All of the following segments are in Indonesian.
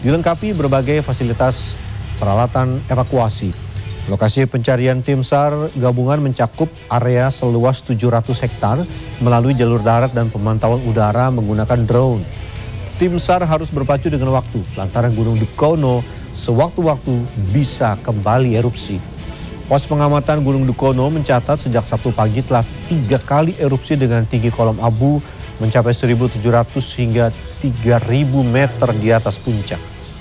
dilengkapi berbagai fasilitas peralatan evakuasi. Lokasi pencarian tim SAR gabungan mencakup area seluas 700 hektar melalui jalur darat dan pemantauan udara menggunakan drone. Tim SAR harus berpacu dengan waktu lantaran Gunung Dukono sewaktu-waktu bisa kembali erupsi. Pos pengamatan Gunung Dukono mencatat sejak Sabtu pagi telah 3 kali erupsi dengan tinggi kolom abu mencapai 1.700 hingga 3.000 meter di atas puncak.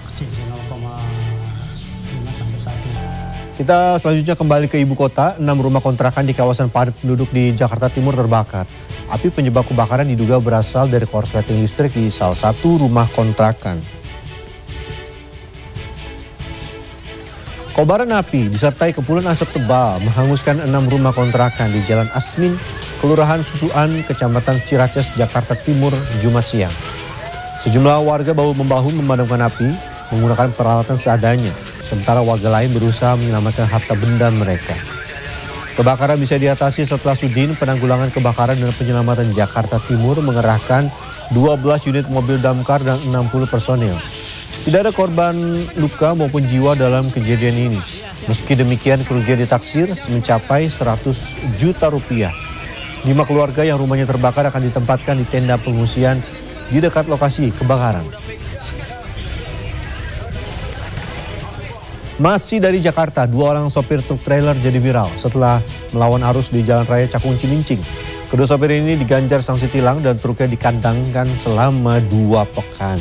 Kita selanjutnya kembali ke ibu kota. 6 rumah kontrakan di kawasan padat penduduk di Jakarta Timur terbakar. Api penyebab kebakaran diduga berasal dari korsleting listrik di salah satu rumah kontrakan. Kobaran api disertai kepulan asap tebal menghanguskan 6 rumah kontrakan di Jalan Asmin, Kelurahan Susuan, Kecamatan Ciracas, Jakarta Timur, Jumat siang. Sejumlah warga bahu-membahu memadamkan api menggunakan peralatan seadanya, sementara warga lain berusaha menyelamatkan harta benda mereka. Kebakaran bisa diatasi setelah Sudin Penanggulangan Kebakaran dan Penyelamatan Jakarta Timur mengerahkan 12 unit mobil damkar dan 60 personil. Tidak ada korban luka maupun jiwa dalam kejadian ini. Meski demikian, kerugian ditaksir mencapai 100 juta rupiah. 5 keluarga yang rumahnya terbakar akan ditempatkan di tenda pengungsian di dekat lokasi kebakaran. Masih dari Jakarta, 2 orang sopir truk trailer jadi viral setelah melawan arus di Jalan Raya Cakung Cilincing. Kedua sopir ini diganjar sanksi tilang dan truknya dikandangkan selama 2 pekan.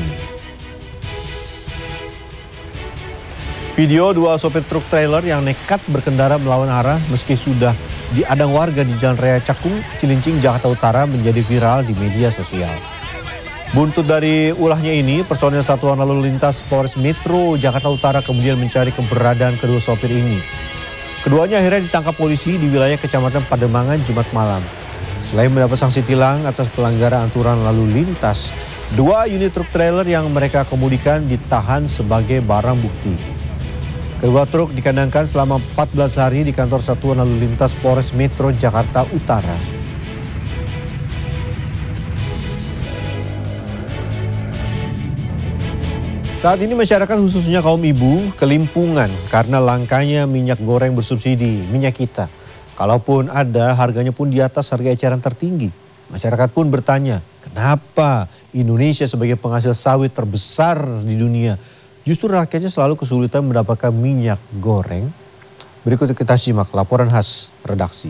Video 2 sopir truk trailer yang nekat berkendara melawan arah meski sudah diadang warga di Jalan Raya Cakung Cilincing, Jakarta Utara menjadi viral di media sosial. Buntut dari ulahnya ini, personel Satuan Lalu Lintas Polres Metro Jakarta Utara kemudian mencari keberadaan kedua sopir ini. Keduanya akhirnya ditangkap polisi di wilayah Kecamatan Pademangan Jumat malam. Selain mendapat sanksi tilang atas pelanggaran aturan lalu lintas, 2 unit truk trailer yang mereka kemudikan ditahan sebagai barang bukti. Kedua truk dikandangkan selama 14 hari di kantor Satuan Lalu Lintas Polres Metro Jakarta Utara. Saat ini masyarakat khususnya kaum ibu kelimpungan karena langkanya minyak goreng bersubsidi, minyak kita. Kalaupun ada, harganya pun di atas harga eceran tertinggi. Masyarakat pun bertanya, kenapa Indonesia sebagai penghasil sawit terbesar di dunia, justru rakyatnya selalu kesulitan mendapatkan minyak goreng? Berikut kita simak laporan khas redaksi.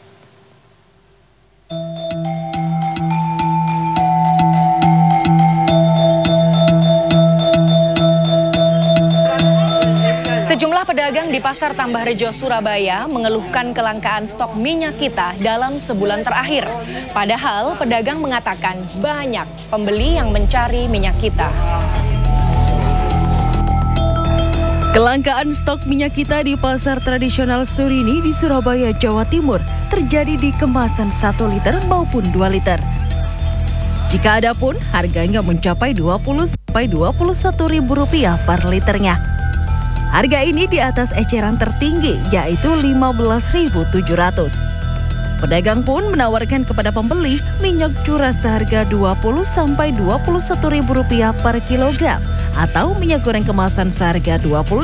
Sejumlah pedagang di Pasar Tambah Rejo, Surabaya mengeluhkan kelangkaan stok minyak kita dalam sebulan terakhir. Padahal pedagang mengatakan banyak pembeli yang mencari minyak kita. Kelangkaan stok minyak kita di pasar tradisional Surini di Surabaya, Jawa Timur terjadi di kemasan 1 liter maupun 2 liter. Jika ada pun, harganya mencapai Rp20.000–Rp21.000 per liternya. Harga ini di atas eceran tertinggi, yaitu Rp15.700. Pedagang pun menawarkan kepada pembeli minyak curah seharga Rp20.000–Rp21.000 per kilogram atau minyak goreng kemasan seharga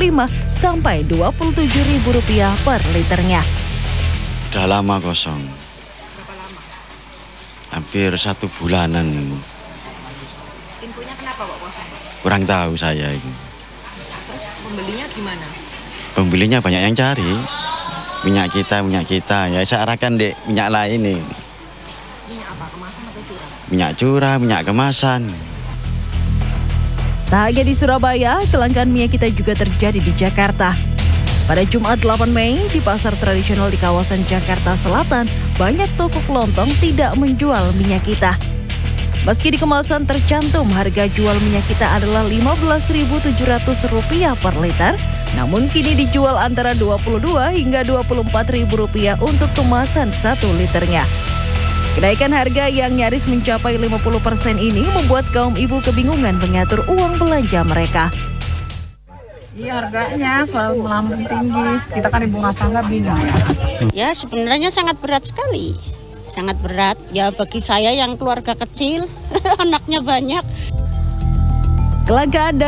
Rp25.000–Rp27.000 per liternya. Udah lama kosong. Berapa lama? Hampir 1 bulanan. Infonya kenapa kok kosong? Kurang tahu saya ini. Terus pembelinya gimana? Pembelinya banyak yang cari. Minyak kita. Ya saya arahkan dek minyak lain nih. Minyak apa? Kemasan atau curah? Minyak curah, minyak kemasan. Tak hanya di Surabaya, kelangkaan minyak kita juga terjadi di Jakarta. Pada Jumat 8 Mei, di pasar tradisional di kawasan Jakarta Selatan, banyak toko kelontong tidak menjual minyak kita. Meski di kemasan tercantum harga jual minyak kita adalah Rp15.700 per liter, namun kini dijual antara Rp22 hingga Rp24.000 untuk kemasan 1 liternya. Kenaikan harga yang nyaris mencapai 50% ini membuat kaum ibu kebingungan mengatur uang belanja mereka. Iya, harganya selalu melambung tinggi. Kita kan ibu rumah tangga bingung. Ya sebenarnya sangat berat sekali. Sangat berat. Ya bagi saya yang keluarga kecil, anaknya banyak. Kelangkaan